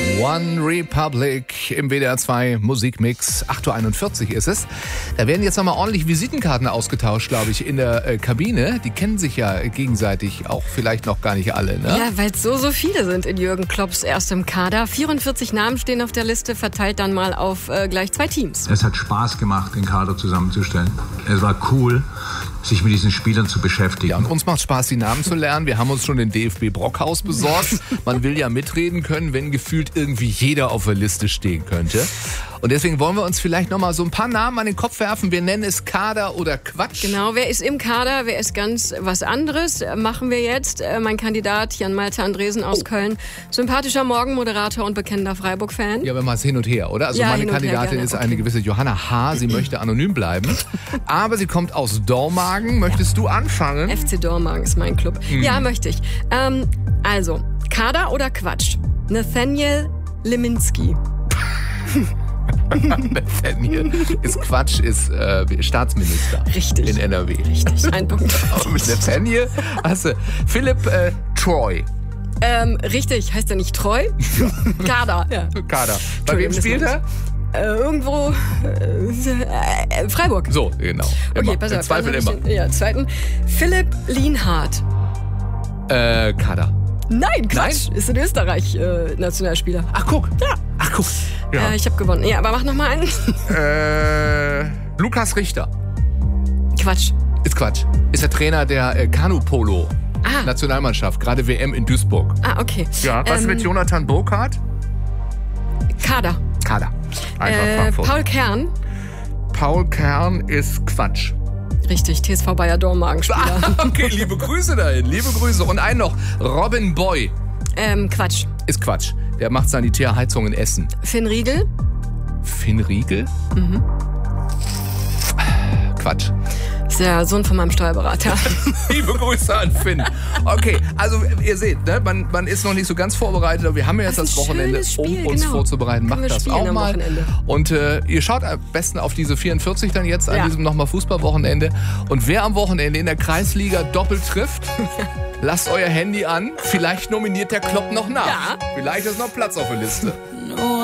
One Republic im WDR 2 Musikmix. 8.41 Uhr ist es. Da werden jetzt nochmal ordentlich Visitenkarten ausgetauscht, glaube ich, in der Kabine. Die kennen sich ja gegenseitig auch vielleicht noch gar nicht alle, ne? Ja, weil es so viele sind in Jürgen Klopps erstem Kader. 44 Namen stehen auf der Liste, verteilt dann mal auf gleich 2 Teams. Es hat Spaß gemacht, den Kader zusammenzustellen. Es war cool, sich mit diesen Spielern zu beschäftigen. Ja, und uns macht Spaß, die Namen zu lernen. Wir haben uns schon den DFB Brockhaus besorgt. Man will ja mitreden können, wenn gefühlt irgendwie jeder auf der Liste stehen könnte. Und deswegen wollen wir uns vielleicht nochmal so ein paar Namen an den Kopf werfen. Wir nennen es Kader oder Quatsch. Genau, wer ist im Kader, wer ist ganz was anderes, machen wir jetzt. Mein Kandidat Jan-Malte Andresen aus Köln, sympathischer Morgenmoderator und bekennender Freiburg-Fan. Ja, wir machen es hin und her, oder? Also ja, meine Kandidatin ist eine gewisse Johanna H. Sie möchte anonym bleiben, aber sie kommt aus Dormagen. Möchtest du anfangen? FC Dormagen ist mein Club. Ja, möchte ich. Also, Kader oder Quatsch? Nathaniel Leminski. Nathaniel ist Quatsch, ist Staatsminister. Richtig. In NRW. Richtig, ein Punkt. Aber mit Nathaniel hast du Philipp Troy. Richtig, heißt er nicht Treu? Kader. Ja. Kader. Bei wem spielt er? Irgendwo Freiburg. So, genau. Okay, Immer. pass auf. Im Zweifel immer. Ja, zweiten. Philipp Lienhardt. Kader. Nein, Quatsch. Ist in Österreich Nationalspieler. Ach, guck. Ja. Ach, guck. Ja. Ich habe gewonnen. Ja, aber mach noch mal einen. Lukas Richter. Quatsch. Ist Quatsch. Ist der Trainer der Kanu-Polo. Nationalmannschaft. Gerade WM in Duisburg. Ah, okay. Ja, was mit Jonathan Burkhardt? Kader. Einfach Frankfurt. Paul Kern. Paul Kern ist Quatsch. Richtig, TSV Bayer Dormagen-Spieler. Okay, liebe Grüße dahin. Liebe Grüße. Und einen noch. Robin Boy. Quatsch. Ist Quatsch. Der macht Sanitärheizung in Essen. Finn Riegel. Finn Riegel? Mhm. Quatsch. Ist der Sohn von meinem Steuerberater. Liebe Grüße an Finn. Okay, also ihr seht, ne, man ist noch nicht so ganz vorbereitet, aber wir haben ja jetzt das Wochenende, um uns vorzubereiten. Macht das auch mal. Und ihr schaut am besten auf diese 44 dann jetzt an diesem nochmal Fußballwochenende. Und wer am Wochenende in der Kreisliga doppelt trifft, lasst euer Handy an. Vielleicht nominiert der Klopp noch nach. Ja. Vielleicht ist noch Platz auf der Liste.